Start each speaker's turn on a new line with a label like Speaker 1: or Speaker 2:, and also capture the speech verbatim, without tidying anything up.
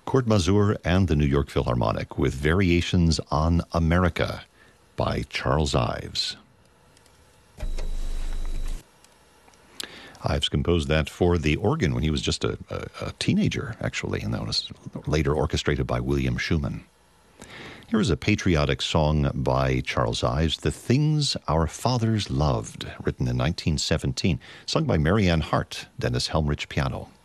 Speaker 1: Kurt Masur and the New York Philharmonic with Variations on America by Charles Ives. Ives composed that for the organ when he was just a, a, a teenager, actually, and that was later orchestrated by William Schumann. Here is a patriotic song by Charles Ives, The Things Our Fathers Loved, written in nineteen seventeen, sung by Marianne Hart, Dennis Helmrich piano.